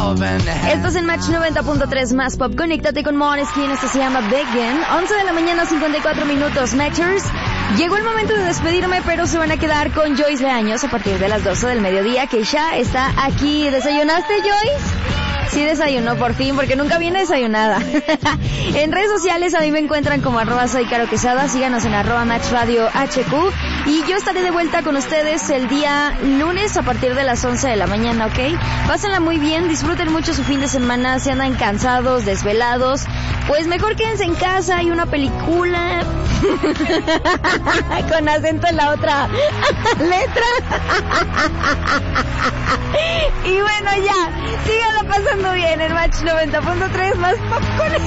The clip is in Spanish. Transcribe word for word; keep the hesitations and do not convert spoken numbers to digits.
Estás en Match noventa punto tres más Pop. Conéctate con Måneskin. Esto se llama Begin. once de la mañana, cincuenta y cuatro minutos. Matchers. Llegó el momento de despedirme, pero se van a quedar con Joyce Leaños a partir de las doce del mediodía, que ya está aquí. ¿Desayunaste, Joyce? Sí desayunó por fin, porque nunca viene desayunada. En redes sociales a mí me encuentran como arroba soy Caro Quesada. Síganos en arroba Match Radio H Q. Y yo estaré de vuelta con ustedes el día lunes a partir de las once de la mañana, ¿ok? Pásenla muy bien, disfruten mucho su fin de semana. Si andan cansados, desvelados, pues mejor quédense en casa. Hay una película con acento en la otra letra. Y bueno, ya, síganla pasando bien en Match noventa punto tres más Pop con